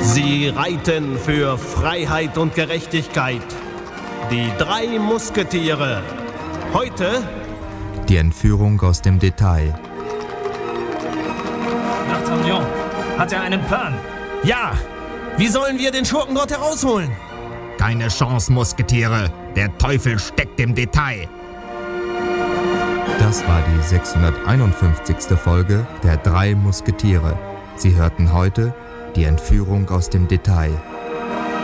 Sie reiten für Freiheit und Gerechtigkeit. Die 3 Musketiere. Heute die Entführung aus dem Detail. D'Artagnan, hat er einen Plan? Ja! Wie sollen wir den Schurken dort herausholen? Keine Chance, Musketiere. Der Teufel steckt im Detail. Das war die 651. Folge der 3 Musketiere. Sie hörten heute die Entführung aus dem Detail.